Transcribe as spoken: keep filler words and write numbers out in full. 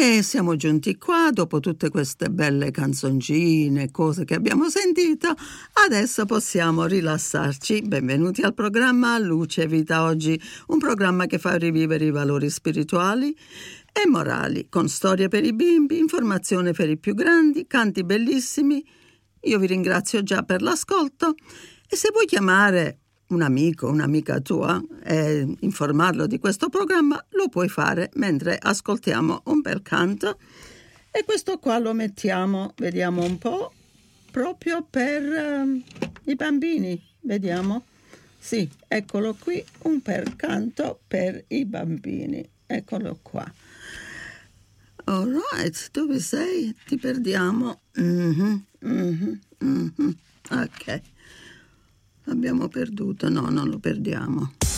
E siamo giunti qua dopo tutte queste belle canzoncine, cose che abbiamo sentito. Adesso possiamo rilassarci. Benvenuti al programma Luce e Vita Oggi, un programma che fa rivivere i valori spirituali e morali, con storie per i bimbi, informazione per i più grandi, canti bellissimi. Io vi ringrazio già per l'ascolto e se vuoi chiamare un amico, un'amica tua e informarlo di questo programma, lo puoi fare mentre ascoltiamo un bel canto. E questo qua lo mettiamo, vediamo un po', proprio per uh, i bambini, vediamo. Sì, eccolo qui, un bel canto per i bambini, eccolo qua. All right, dove sei? Ti perdiamo. Mm-hmm, mm-hmm, mm-hmm. Ok. L'abbiamo perduto, no, non lo perdiamo.